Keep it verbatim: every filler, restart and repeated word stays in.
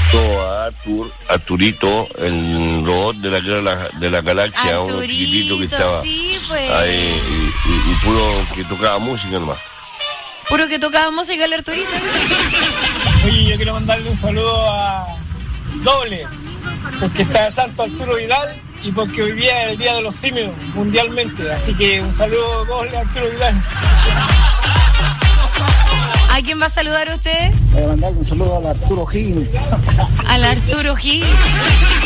a Artur, Arturito, el robot de la, de la, de la galaxia, Arturito, uno chiquitito que estaba sí, pues. ahí y, y, y puro que tocaba música nomás. Puro que tocaba música el Arturito. Oye, yo quiero mandarle un saludo a Doble, porque está de Santo Arturo Vidal y porque hoy día es el Día de los Simios mundialmente. Así que un saludo Doble a Arturo Vidal. ¿A quién va a saludar usted? Voy a mandarle un saludo al Arturo Gil. Al Arturo Gil.